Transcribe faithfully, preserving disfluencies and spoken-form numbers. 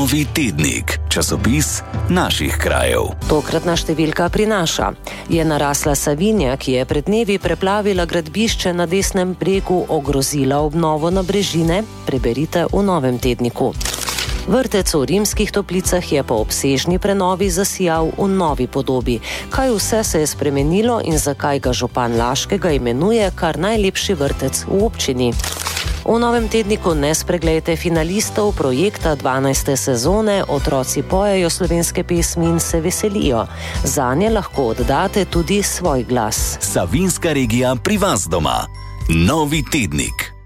Novi tednik, časopis naših krajev. Tokratna številka prinaša. Je narasla Savinja, ki je pred dnevi preplavila gradbišče na desnem bregu, ogrozila obnovo nabrežine? Preberite v Novem tedniku. Vrtec v Rimskih Toplicah je po obsežni prenovi zasijal v novi podobi. Kaj vse se je spremenilo in zakaj ga župan Laškega imenuje kar najlepši vrtec v občini? V Novem tedniku ne spreglejte finalistov projekta dvanajste sezone Otroci pojejo slovenske pesmi in se veselijo. Zanje lahko oddate tudi svoj glas. Savinjska regija pri vas doma. Novi tednik.